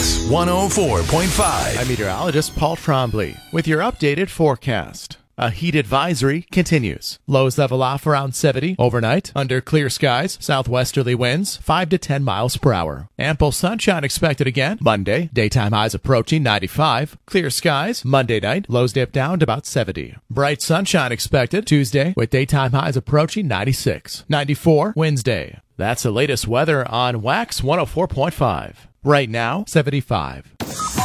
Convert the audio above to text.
Wax 104.5. I'm meteorologist Paul Trombley with your updated forecast. A heat advisory continues. Lows level off around 70 overnight. Under clear skies, southwesterly winds 5 to 10 miles per hour. Ample sunshine expected again Monday. Daytime highs approaching 95. Clear skies Monday night. Lows dip down to about 70. Bright sunshine expected Tuesday with daytime highs approaching 96. 94 Wednesday. That's the latest weather on Wax 104.5. Right now, 75.